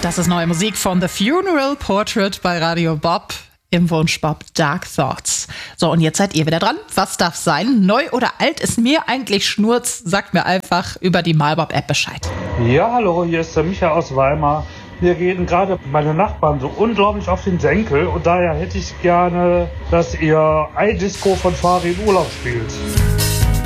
Das ist neue Musik von The Funeral Portrait bei Radio Bob im Wunschbob Dark Thoughts. So, und jetzt seid ihr wieder dran. Was darf sein? Neu oder alt ist mir eigentlich Schnurz. Sagt mir einfach über die MyBob-App Bescheid. Ja, hallo, hier ist der Michael aus Weimar. Mir gehen gerade meine Nachbarn so unglaublich auf den Senkel und daher hätte ich gerne, dass ihr iDisco von Farin Urlaub spielt.